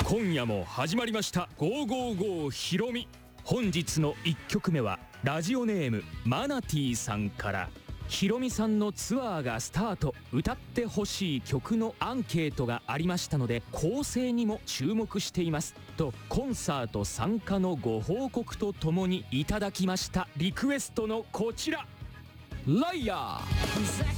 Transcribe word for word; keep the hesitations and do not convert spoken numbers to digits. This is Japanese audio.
今夜も始まりましたごーごーごーひろみ。本日のいっきょくめはラジオネームマナティーさんから、ひろみさんのツアーがスタート、歌ってほしい曲のアンケートがありましたので構成にも注目していますと、コンサート参加のご報告とともにいただきましたリクエストのこちら、ライアー。